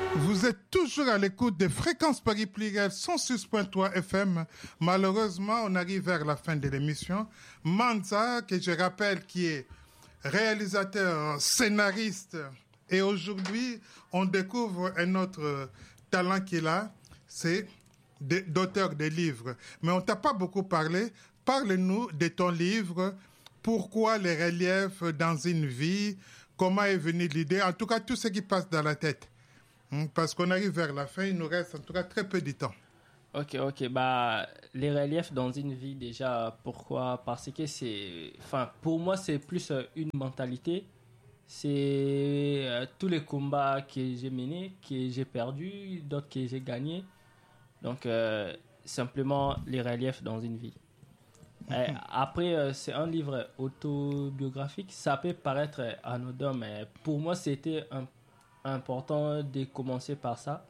Vous êtes toujours à l'écoute des fréquences Paris Pluriel 106.3 FM. Malheureusement, on arrive vers la fin de l'émission. Manza, que je rappelle, qui est réalisateur, scénariste, et aujourd'hui, on découvre un autre talent qu'il a, c'est d'auteur de livres. Mais on t'a pas beaucoup parlé. Parle-nous de ton livre. Pourquoi les reliefs dans une vie? Comment est venue l'idée? En tout cas, tout ce qui passe dans la tête. Parce qu'on arrive vers la fin, il nous reste en tout cas très peu de temps. Ok. Les reliefs dans une vie, déjà, pourquoi? Parce que pour moi, c'est plus une mentalité. C'est tous les combats que j'ai menés, que j'ai perdus, d'autres que j'ai gagnés. Donc, simplement, les reliefs dans une vie. Après, c'est un livre autobiographique. Ça peut paraître anodin, mais pour moi, c'était important de commencer par ça,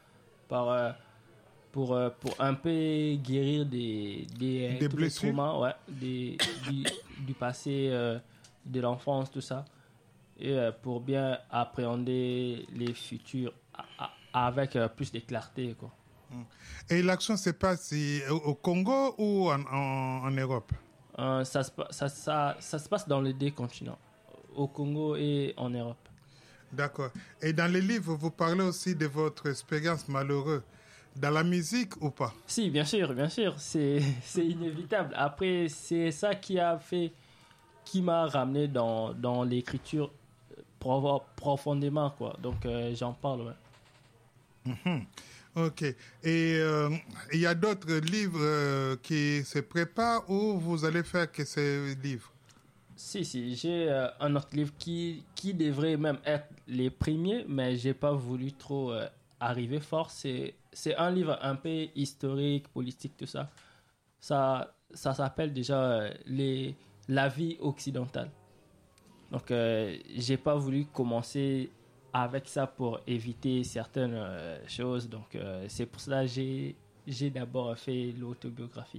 pour un peu guérir des blessures, traumas, du passé, de l'enfance, tout ça, et pour bien appréhender les futurs avec plus de clarté, quoi. Et l'action se passe au Congo ou en Europe? Ça se passe dans les deux continents, au Congo et en Europe. D'accord. Et dans les livres, vous parlez aussi de votre expérience malheureuse. Dans la musique ou pas? Si, bien sûr. C'est inévitable. Après, c'est ça qui m'a ramené dans l'écriture profondément, quoi. Donc, j'en parle, ouais. Ok. Et il y a d'autres livres qui se préparent ou vous allez faire que ces livres? Si, j'ai un autre livre qui devrait même être les premiers, mais j'ai pas voulu trop arriver fort. C'est un livre un peu historique, politique, tout ça. Ça s'appelle déjà la vie occidentale. Donc, j'ai pas voulu commencer avec ça pour éviter certaines choses. Donc, c'est pour cela que j'ai d'abord fait l'autobiographie.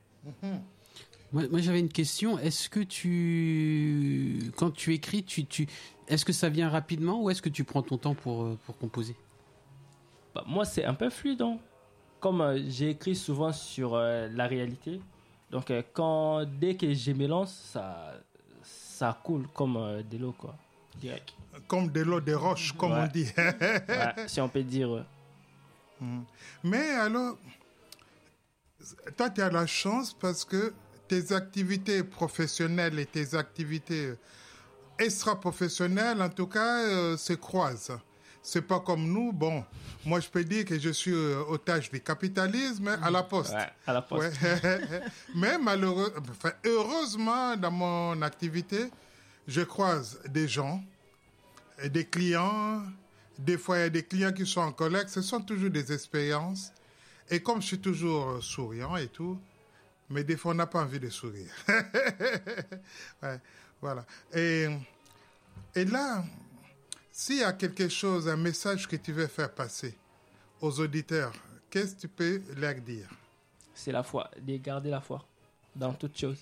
Moi, j'avais une question. Est-ce que quand tu écris, est-ce que ça vient rapidement ou est-ce que tu prends ton temps pour composer? Moi, c'est un peu fluide. Comme j'ai écrit souvent sur la réalité, donc dès que je me lance, ça coule comme de l'eau, quoi. Direct. Comme de l'eau de roche, comme on dit. Si on peut dire. Mais alors, toi, tu as la chance parce que tes activités professionnelles et tes activités extra-professionnelles, en tout cas, se croisent. C'est pas comme nous. Bon, moi, je peux dire que je suis otage du capitalisme à la poste. Ouais, à la poste. Ouais. Mais heureusement, dans mon activité, je croise des gens, et des clients. Des fois, il y a des clients qui sont en colère. Ce sont toujours des expériences. Et comme je suis toujours souriant et tout, mais des fois, on n'a pas envie de sourire. Ouais, voilà. Et là, s'il y a quelque chose, un message que tu veux faire passer aux auditeurs, qu'est-ce que tu peux leur dire? C'est la foi, de garder la foi dans toutes choses.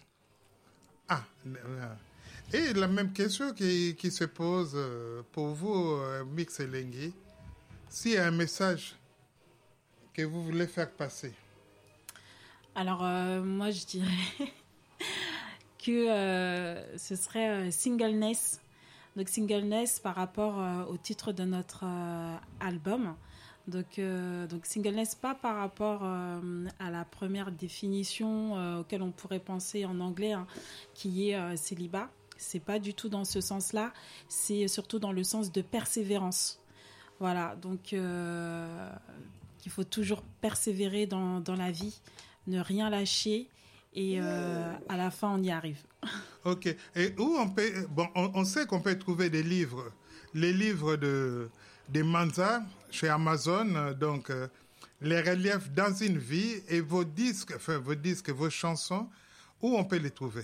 Et la même question qui se pose pour vous, Mix et Lengui. S'il y a un message que vous voulez faire passer? Alors, moi, je dirais que ce serait singleness. Donc, singleness par rapport au titre de notre album. Donc, singleness, pas par rapport à la première définition auquel on pourrait penser en anglais, qui est célibat. C'est pas du tout dans ce sens-là. C'est surtout dans le sens de persévérance. Voilà, donc il faut toujours persévérer dans la vie, ne rien lâcher et à la fin, on y arrive. Ok. Et où on peut... Bon, on sait qu'on peut trouver des livres. Les livres de Manza chez Amazon, donc les reliefs dans une vie et vos disques, vos chansons, où on peut les trouver?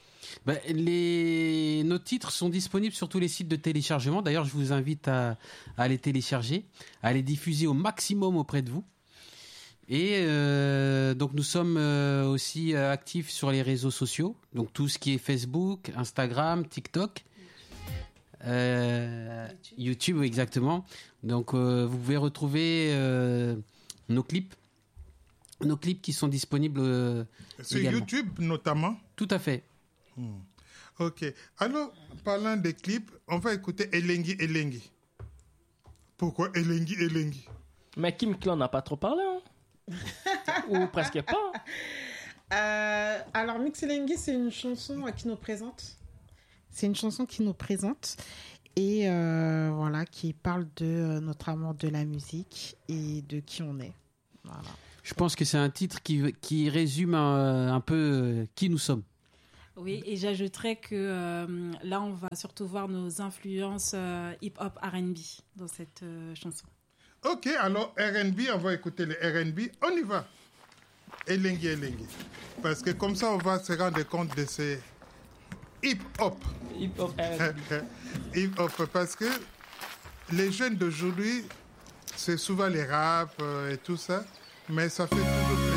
Nos titres sont disponibles sur tous les sites de téléchargement. D'ailleurs, je vous invite à les télécharger, à les diffuser au maximum auprès de vous. Et donc, nous sommes aussi actifs sur les réseaux sociaux. Donc, tout ce qui est Facebook, Instagram, TikTok. YouTube, exactement. Donc, vous pouvez retrouver nos clips qui sont disponibles sur également. YouTube notamment. Tout à fait. Ok. Alors, parlant des clips, on va écouter Elengi Elengi. Pourquoi Elengi Elengi? Mais Kim Clan n'a pas trop parlé, hein. Ou presque pas. Alors, Mixelengi, c'est une chanson qui nous présente. C'est une chanson qui nous présente et voilà, qui parle de notre amour de la musique et de qui on est. Voilà. Je pense que c'est un titre qui résume un peu qui nous sommes. Oui, et j'ajouterais que là, on va surtout voir nos influences hip-hop R&B dans cette chanson. Ok, alors R&B, on va écouter les R&B. On y va. Elengi Elengi. Parce que comme ça, on va se rendre compte de ces hip-hop. Hip-hop R&B. Hip-hop, parce que les jeunes d'aujourd'hui, c'est souvent les rap et tout ça, mais ça fait toujours